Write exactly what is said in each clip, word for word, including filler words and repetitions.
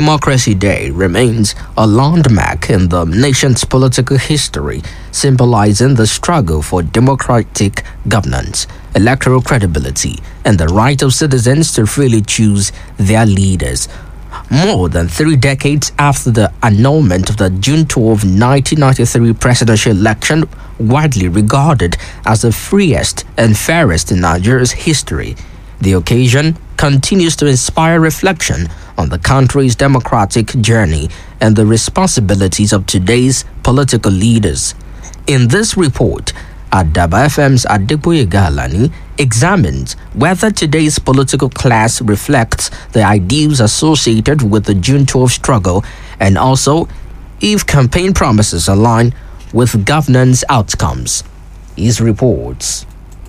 Democracy Day remains a landmark in the nation's political history, symbolizing the struggle for democratic governance, electoral credibility, and the right of citizens to freely choose their leaders. More than three decades after the annulment of the June twelfth, nineteen ninety-three presidential election, widely regarded as the freest and fairest in Nigeria's history, the occasion continues to inspire reflection on the country's democratic journey and the responsibilities of today's political leaders. In this report, Adaba F M's Adeboye Galani examines whether today's political class reflects the ideals associated with the June twelfth struggle, and also if campaign promises align with governance outcomes. His reports.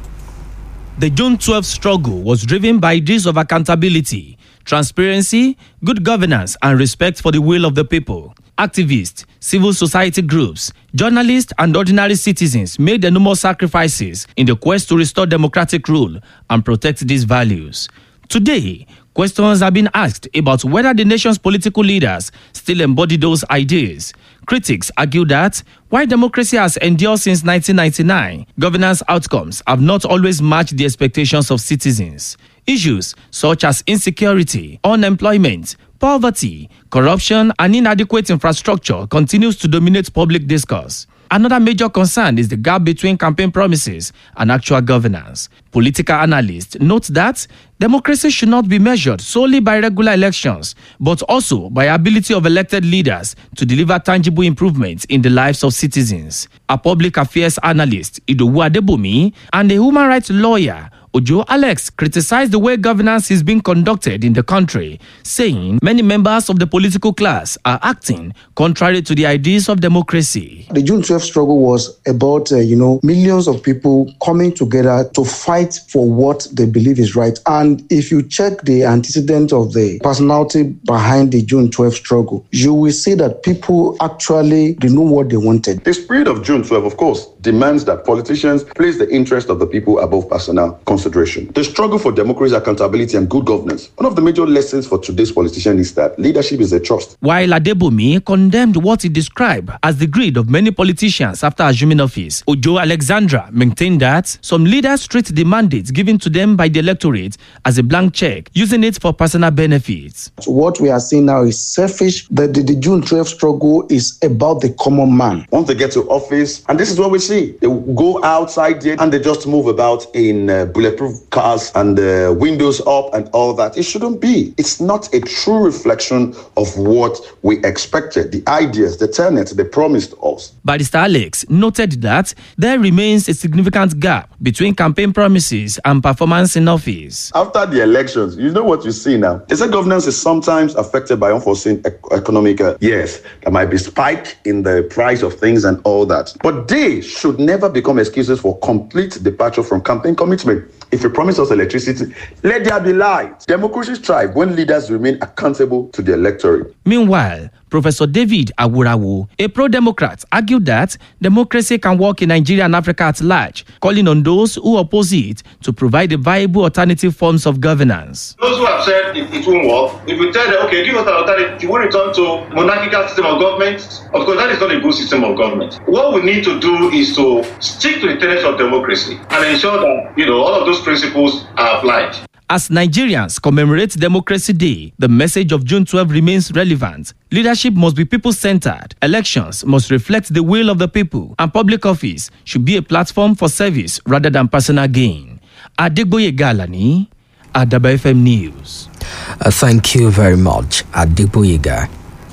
The June twelfth struggle was driven by ideas of accountability, transparency, good governance, and respect for the will of the people. Activists, civil society groups, journalists, and ordinary citizens made enormous sacrifices in the quest to restore democratic rule and protect these values. Today, questions have been asked about whether the nation's political leaders still embody those ideas. Critics argue that while democracy has endured since nineteen ninety-nine, governance outcomes have not always matched the expectations of citizens. Issues such as insecurity, unemployment, poverty, corruption, and inadequate infrastructure continues to dominate public discourse. Another major concern is the gap between campaign promises and actual governance. Political analysts note that democracy should not be measured solely by regular elections, but also by ability of elected leaders to deliver tangible improvements in the lives of citizens. A public affairs analyst, Idowu Adebomi, and a human rights lawyer, Ojo Alex, criticized the way governance is being conducted in the country, saying many members of the political class are acting contrary to the ideas of democracy. The June twelfth struggle was about, uh, you know, millions of people coming together to fight for what they believe is right. And if you check the antecedent of the personality behind the June twelfth struggle, you will see that people actually they know what they wanted. The spirit of June twelfth, of course, demands that politicians place the interest of the people above personal consideration. The struggle for democracy, accountability, and good governance. One of the major lessons for today's politician is that leadership is a trust. While Adebomi condemned what he described as the greed of many politicians after assuming office, Ojo Alexandra maintained that some leaders treat the mandates given to them by the electorate as a blank check, using it for personal benefits. So what we are seeing now is selfish. The, the, the June twelfth struggle is about the common man. Once they get to office, and this is what we see, they go outside there and they just move about in uh, bulletproof cars and uh, windows up and all that. It shouldn't be. It's not a true reflection of what we expected, the ideas, the tenets they promised us. Barrister Alex noted that there remains a significant gap between campaign promises and performance in office. After the elections, you know what you see now. They say governance is sometimes affected by unforeseen ec- economic, uh, yes, there might be spike in the price of things and all that. But they should never become excuses for complete departure from campaign commitment. If you promise us electricity, let there be light. Democracy thrives when leaders remain accountable to the electorate. Meanwhile, Professor David Awurawo, a pro-democrat, argued that democracy can work in Nigeria and Africa at large, calling on those who oppose it to provide a viable alternative forms of governance. Those who have said it, it won't work, if we tell them, okay, give us an alternative, you will return to monarchical system of government, of course, that is not a good system of government. What we need to do is to stick to the tenets of democracy and ensure that, you know, all of those principles are applied. As Nigerians commemorate Democracy Day, the message of June twelfth remains relevant. Leadership must be people-centered. Elections must reflect the will of the people. And public office should be a platform for service rather than personal gain. Adeboye Galani, Adaba F M News. Uh, thank you very much, Adeboye.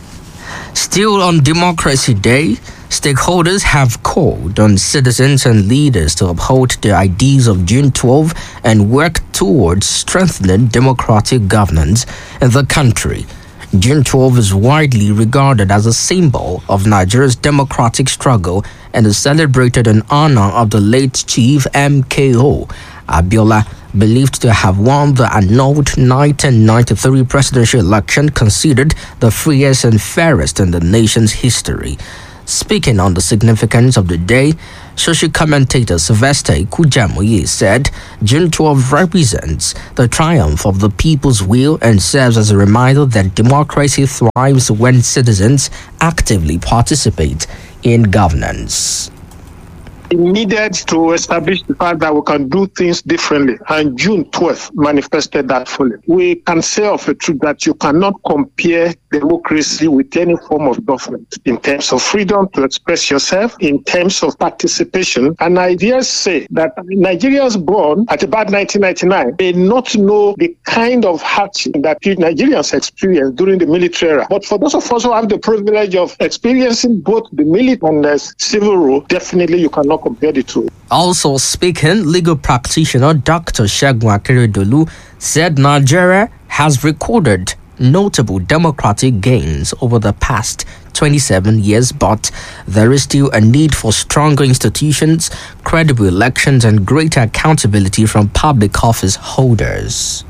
Still on Democracy Day, stakeholders have called on citizens and leaders to uphold the ideas of June twelfth and work towards strengthening democratic governance in the country. June twelfth is widely regarded as a symbol of Nigeria's democratic struggle and is celebrated in honor of the late Chief M K O Abiola, believed to have won the annulled nineteen ninety-three presidential election, considered the freest and fairest in the nation's history. Speaking on the significance of the day, social commentator Sylvester Ikujamoye said June twelfth represents the triumph of the people's will and serves as a reminder that democracy thrives when citizens actively participate in governance. We needed to establish the fact that we can do things differently, and June twelfth manifested that fully. We can say of a truth that you cannot compare democracy with any form of government in terms of freedom to express yourself, in terms of participation. And I dare say that Nigerians born at about nineteen ninety-nine may not know the kind of hardship that Nigerians experienced during the military era. But for those of us who have the privilege of experiencing both the military and the civil rule, definitely you cannot compare the two. Also speaking, legal practitioner Doctor Segun Akeredolu said Nigeria has recorded notable democratic gains over the past twenty-seven years, but there is still a need for stronger institutions, credible elections, and greater accountability from public office holders.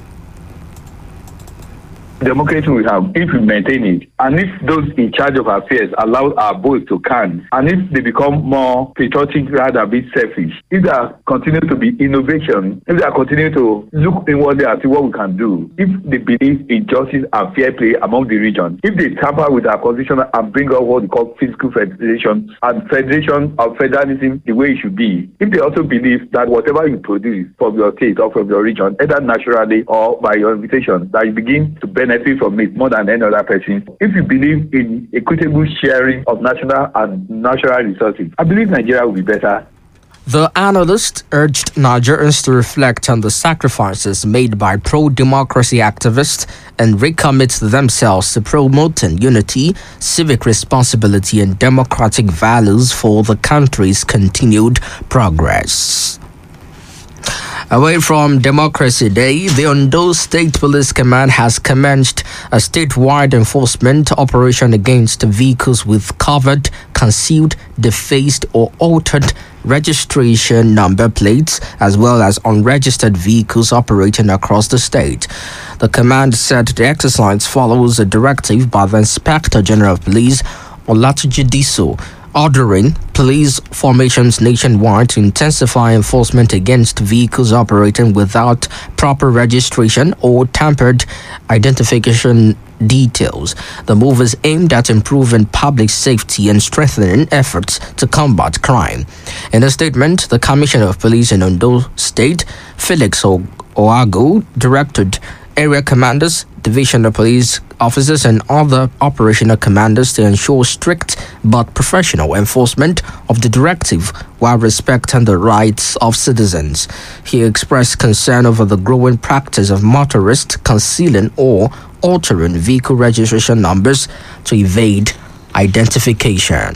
Democracy we have, if we maintain it, and if those in charge of affairs allow our votes to count, and if they become more patriotic rather than be selfish, if they continue to be innovation, if they continue to look inwardly and see what we can do, if they believe in justice and fair play among the region, if they tamper with our constitution and bring up what we call physical federation and federation of federalism the way it should be, if they also believe that whatever you produce from your state or from your region, either naturally or by your invitation, that you begin to benefit from it more than any other person. If you believe in equitable sharing of national and natural resources, I believe Nigeria will be better. The analyst urged Nigerians to reflect on the sacrifices made by pro-democracy activists and recommit themselves to promoting unity, civic responsibility, and democratic values for the country's continued progress. Away from Democracy Day, the Ondo State Police Command has commenced a statewide enforcement operation against vehicles with covered, concealed, defaced, or altered registration number plates, as well as unregistered vehicles operating across the state. The command said the exercise follows a directive by the Inspector General of Police, Olatunji Diso, ordering police formations nationwide to intensify enforcement against vehicles operating without proper registration or tampered identification details. The move is aimed at improving public safety and strengthening efforts to combat crime. In a statement, the Commissioner of Police in Ondo State, Felix Oago, directed area commanders, divisional police officers, and other operational commanders to ensure strict but professional enforcement of the directive while respecting the rights of citizens. He expressed concern over the growing practice of motorists concealing or altering vehicle registration numbers to evade identification.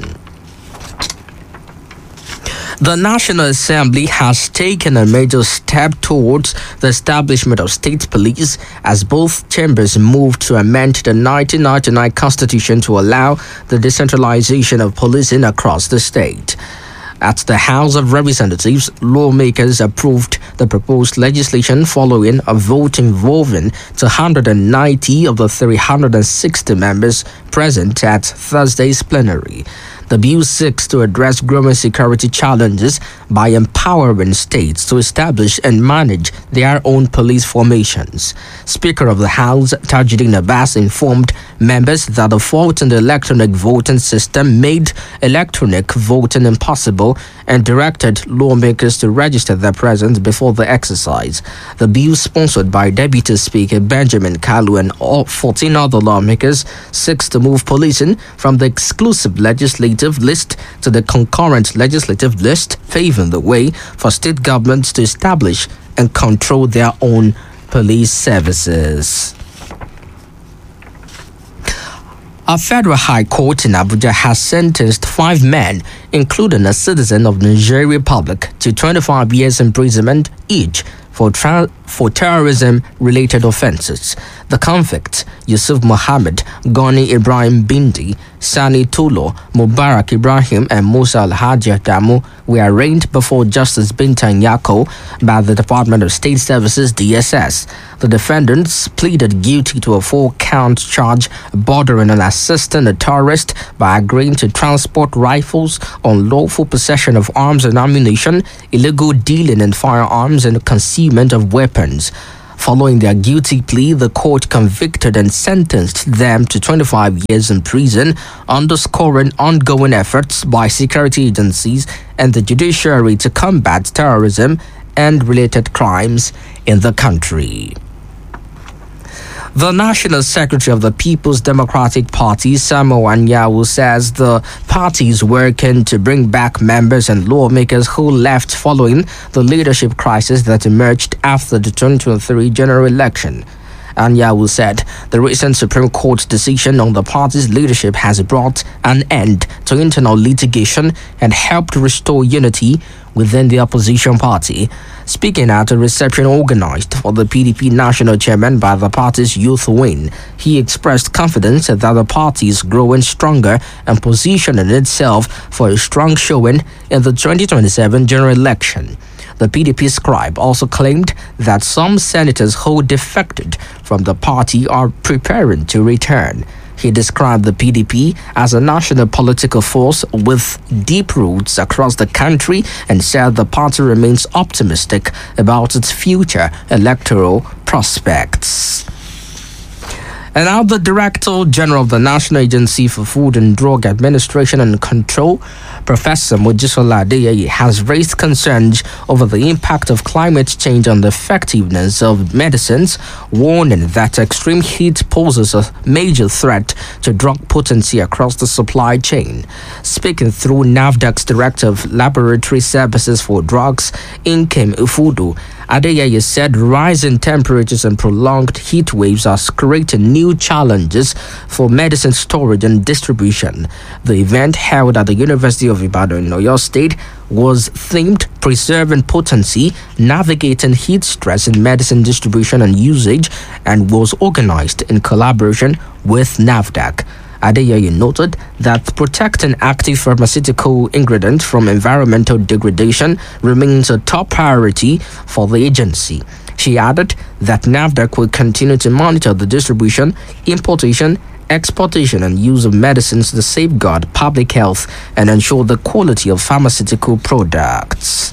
The National Assembly has taken a major step towards the establishment of state police as both chambers moved to amend the nineteen ninety-nine Constitution to allow the decentralization of policing across the state. At the House of Representatives, lawmakers approved the proposed legislation following a vote involving two hundred ninety of the three hundred sixty members present at Thursday's plenary. The bill seeks to address growing security challenges by empowering states to establish and manage their own police formations. Speaker of the House, Tajuddin Abbas, informed members that the fault in the electronic voting system made electronic voting impossible and directed lawmakers to register their presence before the exercise. The bill, sponsored by Deputy Speaker Benjamin Kalu and all fourteen other lawmakers, seeks to move policing from the exclusive legislative list to the concurrent legislative list, paving the way for state governments to establish and control their own police services. A federal high court in Abuja has sentenced five men, including a citizen of the Nigeria Republic, to twenty-five years imprisonment each for tra- for terrorism-related offences. The convicts, Yusuf Mohammed, Gani Ibrahim Bindi, Sani Tulo, Mubarak Ibrahim and Musa Al-Hajj Adamu, were arraigned before Justice Bintan Yako by the Department of State Services D S S. The defendants pleaded guilty to a four-count charge bordering on assisting a terrorist by agreeing to transport rifles, unlawful possession of arms and ammunition, illegal dealing in firearms, and concealment of weapons. Following their guilty plea, the court convicted and sentenced them to twenty-five years in prison, underscoring ongoing efforts by security agencies and the judiciary to combat terrorism and related crimes in the country. The National Secretary of the People's Democratic Party, Samuel Anyanwu, says the party is working to bring back members and lawmakers who left following the leadership crisis that emerged after the twenty twenty-three general election. Anyanwu said the recent Supreme Court decision on the party's leadership has brought an end to internal litigation and helped restore unity within the opposition party. Speaking at a reception organized for the P D P national chairman by the party's youth wing, he expressed confidence that the party is growing stronger and positioning itself for a strong showing in the twenty twenty-seven general election. The P D P scribe also claimed that some senators who defected from the party are preparing to return. He described the P D P as a national political force with deep roots across the country and said the party remains optimistic about its future electoral prospects. And now the Director General of the National Agency for Food and Drug Administration and Control, Professor Mojisola Adeyeye, has raised concerns over the impact of climate change on the effectiveness of medicines, warning that extreme heat poses a major threat to drug potency across the supply chain. Speaking through NAFDAC's Director of Laboratory Services for Drugs, Nkem Ufudu, Adeyeye said rising temperatures and prolonged heat waves are creating new challenges for medicine storage and distribution. The event, held at the University of Ibadan in Oyo State, was themed Preserving Potency, Navigating Heat Stress in Medicine Distribution and Usage, and was organized in collaboration with NAFDAC. Adeyeye noted that protecting active pharmaceutical ingredients from environmental degradation remains a top priority for the agency. She added that NAFDAC will continue to monitor the distribution, importation, exportation and use of medicines to safeguard public health and ensure the quality of pharmaceutical products.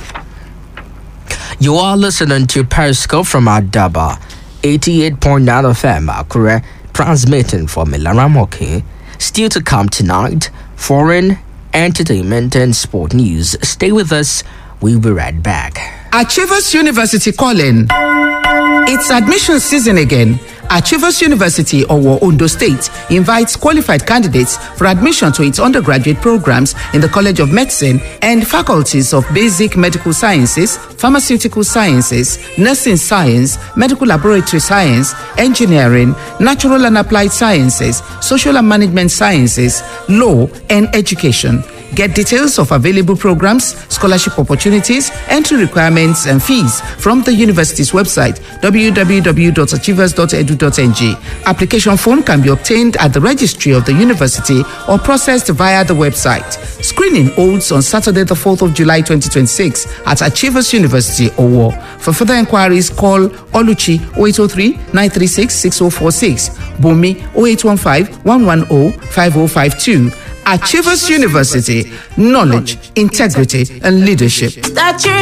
You are listening to Periscope from Adaba, eighty-eight point nine F M, Akure, transmitting from Ilaramoke. Still to come tonight, foreign, entertainment and sport news. Stay with us. We'll be right back. Achievers University calling. It's admission season again. Achievers University, Owo, Ondo State, invites qualified candidates for admission to its undergraduate programs in the College of Medicine and faculties of Basic Medical Sciences, Pharmaceutical Sciences, Nursing Science, Medical Laboratory Science, Engineering, Natural and Applied Sciences, Social and Management Sciences, Law, and Education. Get details of available programs, scholarship opportunities, entry requirements, and fees from the university's website, w w w dot achievers dot e d u dot n g. Application form can be obtained at the registry of the university or processed via the website. Screening holds on Saturday, the fourth of July, twenty twenty-six at Achievers University, Owo. For further inquiries, call Oluchi oh eight oh three, nine three six, six oh four six, Bumi oh eight one five, one one oh, five oh five two. Achievers University, knowledge, integrity, and leadership.